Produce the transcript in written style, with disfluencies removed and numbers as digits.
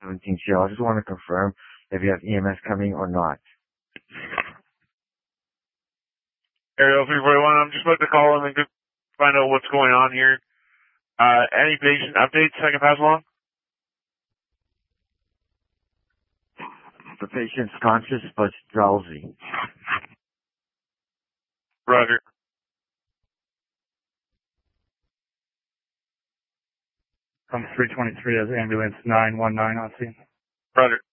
17 Shell. I just want to confirm if you have EMS coming or not. Aerial 341, I'm just about to call in and find out what's going on here. Any patient updates I can pass along? The patient's conscious but drowsy. Roger. I'm 323 as ambulance 919 on scene. Roger.